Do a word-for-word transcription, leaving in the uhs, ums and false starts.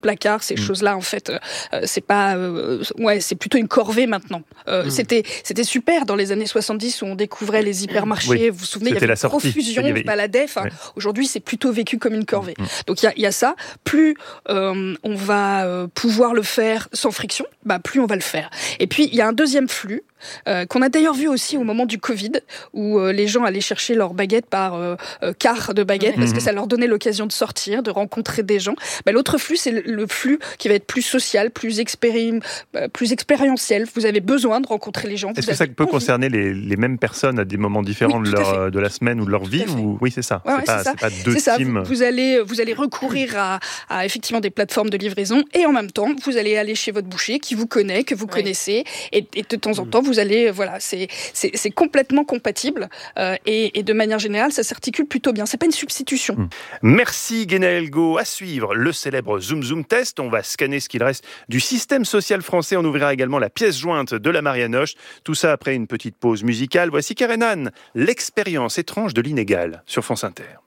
placard. Ces mmh. choses-là, en fait, euh, c'est pas, euh, ouais, c'est plutôt une corvée maintenant. Euh, mmh. C'était, c'était super dans les années soixante-dix où on découvrait les hypermarchés. Oui. Vous vous souvenez, il y avait une profusion, on se baladait. Enfin, ouais. Aujourd'hui, c'est plutôt vécu comme une corvée. Mmh. Donc il y a, y a ça. Plus euh, on va euh, pouvoir le faire sans friction, bah plus on va le faire. Et puis il y a un deuxième flux. Euh, qu'on a d'ailleurs vu aussi au moment du Covid, où euh, les gens allaient chercher leurs baguettes par euh, euh, quart de baguette, mmh. parce que ça leur donnait l'occasion de sortir, de rencontrer des gens. Bah, l'autre flux, c'est le, le flux qui va être plus social, plus, expéri- euh, plus expérientiel. Vous avez besoin de rencontrer les gens. Est-ce que ça peut envie. concerner les, les mêmes personnes à des moments différents oui, de, leur, de la semaine ou de leur vie ou... Oui, c'est ça. Ouais, c'est, ouais, pas, c'est ça. c'est pas deux c'est teams. Ça. Vous, vous, allez, vous allez recourir à, à effectivement des plateformes de livraison et en même temps, vous allez aller chez votre boucher qui vous connaît, que vous ouais. connaissez et, et de temps en temps, vous allez... Voilà, C'est, c'est, c'est complètement compatible euh, et, et de manière générale, ça s'articule plutôt bien. C'est pas une substitution. Mmh. Merci Guénaëlle Gau. À suivre le célèbre Zoom Zoom Test. On va scanner ce qu'il reste du système social français. On ouvrira également la pièce jointe de la Marianoche. Tout ça après une petite pause musicale. Voici Karenan, l'expérience étrange de l'inégal sur France Inter.